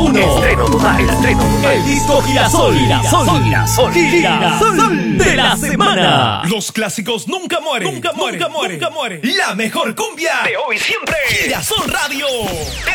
1. Estreno total. El disco Girasol de la semana. Los clásicos nunca mueren. Nunca mueren. La mejor cumbia De hoy siempre. Girasol Radio.